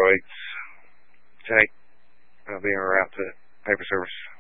awaits. Tank, I'll be en route to paper service.